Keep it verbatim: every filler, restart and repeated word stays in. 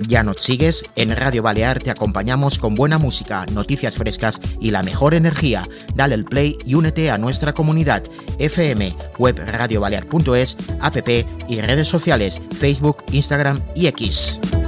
¿Ya nos sigues? En Radio Balear te acompañamos con buena música, noticias frescas y la mejor energía. Dale el play y únete a nuestra comunidad. F M, web radio balear punto es, app y redes sociales, Facebook, Instagram y X.